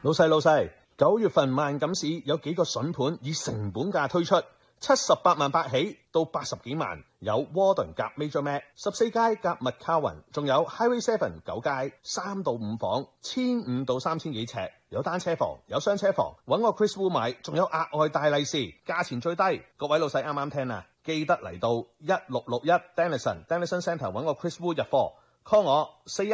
老細，9月份萬錦市有幾個筍盤以成本價推出，78萬8起到80幾萬，有窩頓夾 Major Mac 14街夾麥卡雲，仲有 Highway 7 9街3到5房，1500到3000幾尺，有單車房，有雙車房，揾我 Chris Wu 買，仲有額外大利是，價錢最低。各位老細啱啱聽啊，記得嚟到1661 Denison Centre 揾我 Chris Wu 入貨 ，call 我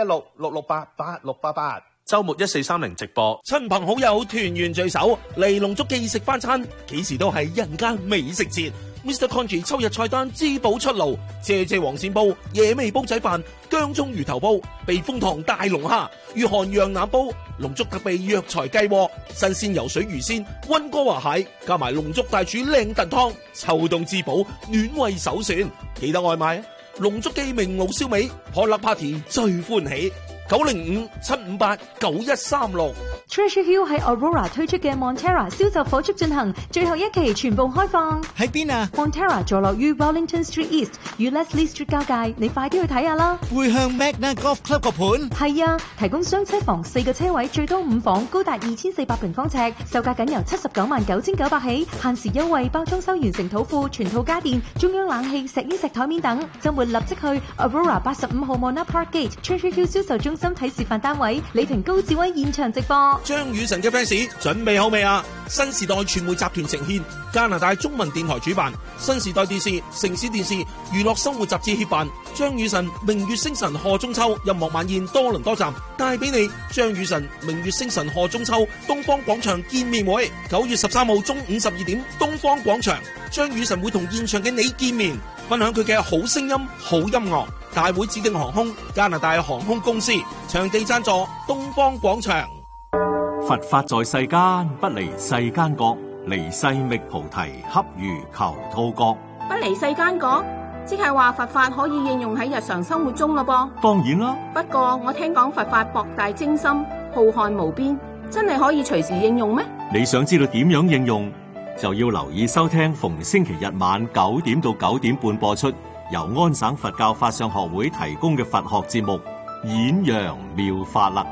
416-668-8688。周末1430直播， 親朋好友團圓聚首，嚟龍竹記食翻餐，幾時都係人間美食節。Mr. Congee 秋日菜單滋補出爐，謝黃鱔煲、野味煲仔飯、薑葱魚頭煲、避風塘大龍蝦、御寒羊腩煲、龍竹特備藥材雞鍋、新鮮游水魚鮮、溫哥華蟹，加埋龍竹大廚靚燉湯，秋冬滋補暖胃首選。記得外賣啊！龍竹記明爐燒味，破粒 party 最歡喜。905-758-9136。 Treasure Hill 喺 Aurora 推出嘅 Montera 銷售火速進行，最後一期全部開放。 喺邊啊？ Montera 坐落於 Wellington Street East 與 Leslie Street 交界，你快啲去睇下啦。 會向 Magna Golf Club 個盤？ 係啊，提供雙車房4個車位，最多5房，高達2400平方尺，售價僅由799900起，限時優惠，包裝修完成土庫、全套家電、中央冷氣、石英石台面等。週末立即去 Aurora 85號 Mona Park Gate Treasure Hill 銷售中心睇示範單位，李婷高志威現場直播。 張雨晨嘅 fans 準備好未啊？新時代傳媒集團呈獻，加拿大中文電台主辦，新時代電視、城市電視、娛樂生活雜誌協辦，張雨晨明月星辰賀中秋音樂晚宴多倫多站帶俾你張雨晨明月星辰賀中秋東方廣場見面會，9月13號中午12點東方廣場，張雨晨會同現場嘅你見面，分享佢嘅好聲音、好音樂。大會指定航空加拿大航空公司，場地贊助東方廣場。 佛法在世間，不離世間覺，離世覓菩提，恰如求兔角。 不離世間覺，即係話佛法可以應用喺日常生活中咯噃。 當然啦， 不過我聽講佛法博大精深，浩瀚無邊，真係可以隨時應用咩？ 你想知道點樣應用，就要留意收聽逢星期日晚9點到9點半播出，由安省佛教法相學會提供嘅佛學節目《演揚妙法》啦。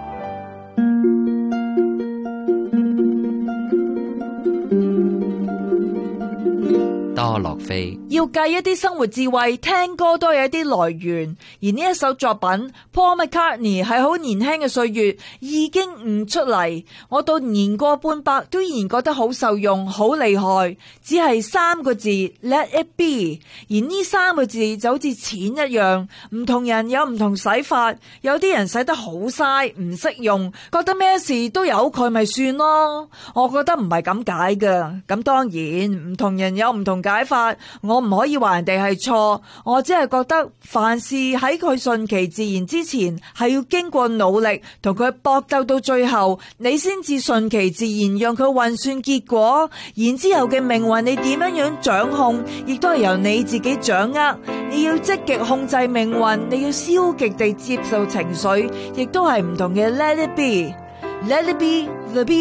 多樂飛要計一啲生活智慧，聽歌都有一啲來源。而呢一首作品 Paul McCartney 係好年輕嘅歲月已經悟出嚟，我到年過半百都依然覺得好受用，好厲害。只係3個字 Let it be， 而呢3個字就好似錢一樣，唔同人有唔同使法，有啲人使得好嘥，唔識用，覺得咩事都由佢咪算咯。我覺得唔係咁解噶。咁當然唔同人有唔同解法，我唔可以話人哋係錯，我只係覺得凡事喺佢順其自然之前，係要經過努力同佢搏鬥到最後，你先至順其自然讓佢運算結果。然之後嘅命運你點樣掌控，亦都係由你自己掌握。你要積極控制命運，你要消極地接受情緒，亦都係唔同嘅 Let it be， Let it be the be。